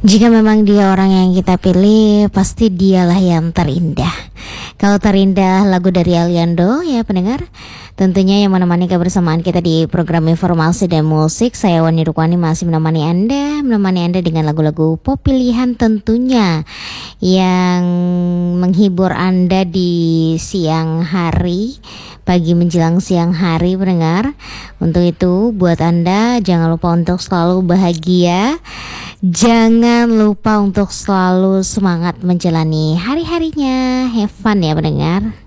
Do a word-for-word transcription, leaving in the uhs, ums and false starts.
Jika memang dia orang yang kita pilih, pasti dialah yang terindah. Kalau terindah lagu dari Aliando ya pendengar, tentunya yang menemani kebersamaan kita di program informasi dan musik. Saya Wani Rukwani masih menemani Anda, menemani Anda dengan lagu-lagu pop pilihan tentunya yang menghibur Anda di siang hari, pagi menjelang siang hari pendengar. Untuk itu buat Anda jangan lupa untuk selalu bahagia. Jangan lupa untuk selalu semangat menjalani hari-harinya. Have fun ya pendengar.